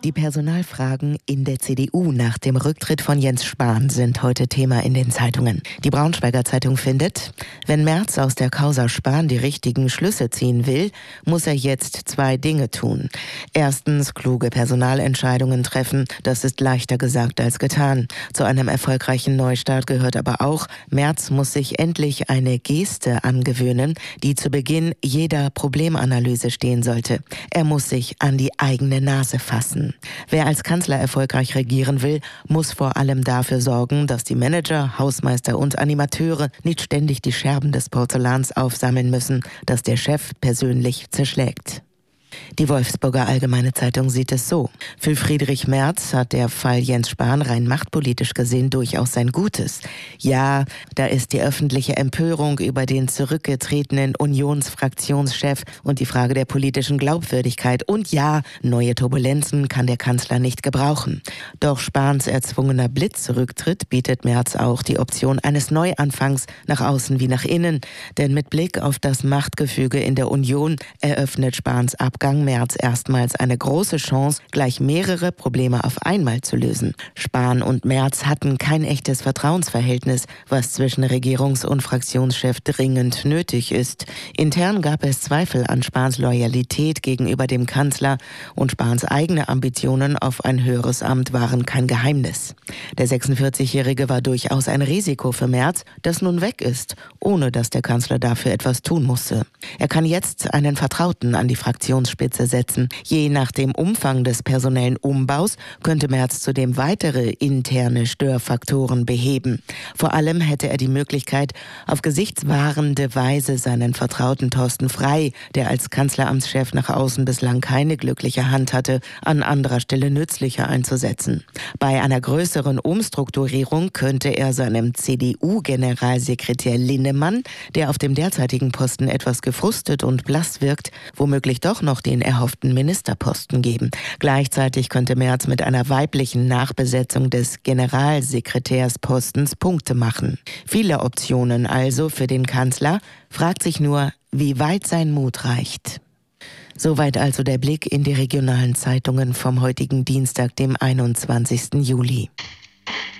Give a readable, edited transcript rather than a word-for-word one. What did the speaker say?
Die Personalfragen in der CDU nach dem Rücktritt von Jens Spahn sind heute Thema in den Zeitungen. Die Braunschweiger Zeitung findet, wenn Merz aus der Causa Spahn die richtigen Schlüsse ziehen will, muss er jetzt 2 Dinge tun. Erstens kluge Personalentscheidungen treffen, das ist leichter gesagt als getan. Zu einem erfolgreichen Neustart gehört aber auch, Merz muss sich endlich eine Geste angewöhnen, die zu Beginn jeder Problemanalyse stehen sollte. Er muss sich an die eigene Nase fassen. Wer als Kanzler erfolgreich regieren will, muss vor allem dafür sorgen, dass die Manager, Hausmeister und Animateure nicht ständig die Scherben des Porzellans aufsammeln müssen, das der Chef persönlich zerschlägt. Die Wolfsburger Allgemeine Zeitung sieht es so. Für Friedrich Merz hat der Fall Jens Spahn rein machtpolitisch gesehen durchaus sein Gutes. Ja, da ist die öffentliche Empörung über den zurückgetretenen Unionsfraktionschef und die Frage der politischen Glaubwürdigkeit. Und ja, neue Turbulenzen kann der Kanzler nicht gebrauchen. Doch Spahns erzwungener Blitzrücktritt bietet Merz auch die Option eines Neuanfangs nach außen wie nach innen. Denn mit Blick auf das Machtgefüge in der Union eröffnet Spahns Abgang Merz erstmals eine große Chance, gleich mehrere Probleme auf einmal zu lösen. Spahn und Merz hatten kein echtes Vertrauensverhältnis, was zwischen Regierungs- und Fraktionschef dringend nötig ist. Intern gab es Zweifel an Spahns Loyalität gegenüber dem Kanzler und Spahns eigene Ambitionen auf ein höheres Amt waren kein Geheimnis. Der 46-Jährige war durchaus ein Risiko für Merz, das nun weg ist, ohne dass der Kanzler dafür etwas tun musste. Er kann jetzt einen Vertrauten an die Fraktionsspitze setzen. Je nach dem Umfang des personellen Umbaus könnte Merz zudem weitere interne Störfaktoren beheben. Vor allem hätte er die Möglichkeit, auf gesichtswahrende Weise seinen Vertrauten Thorsten Frey, der als Kanzleramtschef nach außen bislang keine glückliche Hand hatte, an anderer Stelle nützlicher einzusetzen. Bei einer größeren Umstrukturierung könnte er seinem CDU-Generalsekretär Linnemann, der auf dem derzeitigen Posten etwas gefrustet und blass wirkt, womöglich doch noch den erhofften Ministerposten geben. Gleichzeitig könnte Merz mit einer weiblichen Nachbesetzung des Generalsekretärspostens Punkte machen. Viele Optionen also für den Kanzler, fragt sich nur, wie weit sein Mut reicht. Soweit also der Blick in die regionalen Zeitungen vom heutigen Dienstag, dem 21. Juli.